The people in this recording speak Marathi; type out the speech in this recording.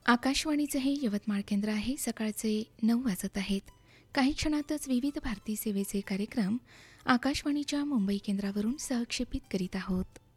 आकाशवाणीचं हे यवतमाळ केंद्र आहे. सकाळचे 9 वाजत आहेत. काही क्षणातच विविध भारती सेवेचे कार्यक्रम आकाशवाणीच्या मुंबई केंद्रावरून सहक्षेपित करीत आहोत.